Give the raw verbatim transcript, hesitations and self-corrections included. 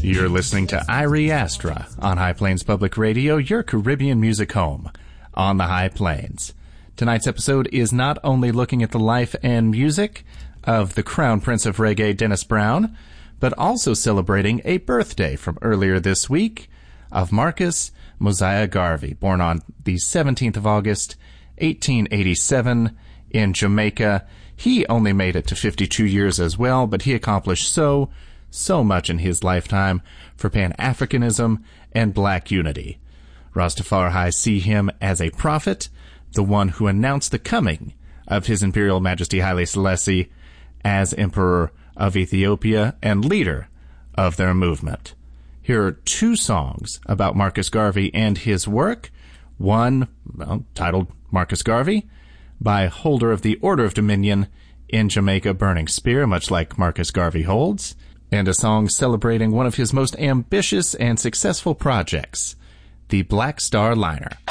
You're listening to Irie Astra on High Plains Public Radio, your Caribbean music home on the High Plains. Tonight's episode is not only looking at the life and music of the Crown Prince of Reggae, Dennis Brown, but also celebrating a birthday from earlier this week of Marcus Mosiah Garvey, born on the seventeenth of August, eighteen eighty-seven in Jamaica. He only made it to fifty-two years as well, but he accomplished so so much in his lifetime for Pan-Africanism and black unity. Rastafari see him as a prophet, the one who announced the coming of His Imperial Majesty Haile Selassie as Emperor of Ethiopia and leader of their movement. Here are two songs about Marcus Garvey and his work. One, well, titled Marcus Garvey, by holder of the Order of Dominion in Jamaica, Burning Spear, much like Marcus Garvey holds, and a song celebrating one of his most ambitious and successful projects, the Black Star Liner.